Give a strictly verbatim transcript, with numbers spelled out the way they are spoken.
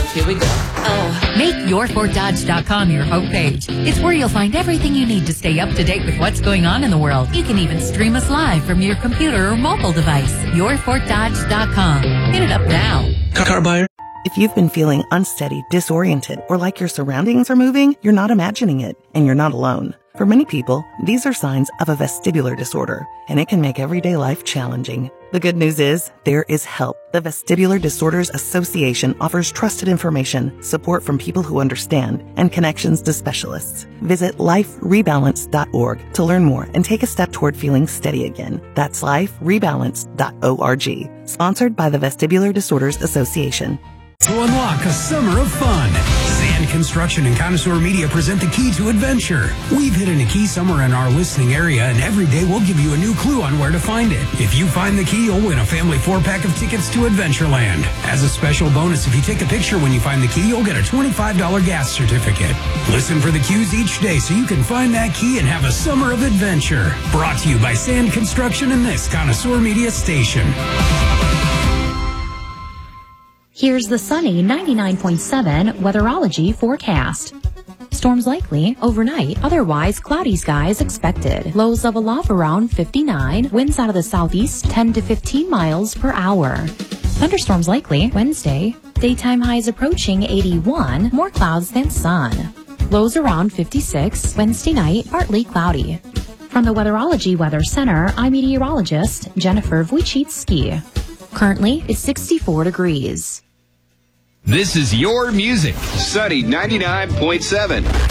Here we go. Oh. Make your fort dodge dot com your homepage. It's where you'll find everything you need to stay up to date with what's going on in the world. You can even stream us live from your computer or mobile device. your fort dodge dot com. Hit it up now. Car buyer. If you've been feeling unsteady, disoriented, or like your surroundings are moving, you're not imagining it, and you're not alone. For many people, these are signs of a vestibular disorder, and it can make everyday life challenging. The good news is, there is help. The Vestibular Disorders Association offers trusted information, support from people who understand, and connections to specialists. Visit life rebalance dot org to learn more and take a step toward feeling steady again. That's life rebalance dot org. Sponsored by the Vestibular Disorders Association. To unlock a summer of fun, Sand Construction and Connoisseur Media present the key to adventure. We've hidden a key somewhere in our listening area, and every day we'll give you a new clue on where to find it. If you find the key, you'll win a family four-pack of tickets to Adventureland. As a special bonus, if you take a picture when you find the key, you'll get a twenty-five dollars gas certificate. Listen for the cues each day so you can find that key and have a summer of adventure. Brought to you by Sand Construction and this Connoisseur Media station. Here's the sunny ninety-nine point seven Weatherology forecast. Storms likely overnight, otherwise cloudy skies expected. Lows level off around fifty-nine, winds out of the southeast ten to fifteen miles per hour. Thunderstorms likely Wednesday, daytime highs approaching eighty-one, more clouds than sun. Lows around fifty-six, Wednesday night partly cloudy. From the Weatherology Weather Center, I'm meteorologist Jennifer Wojcicki. Currently, it's sixty-four degrees. This is your music. Sunny ninety-nine point seven.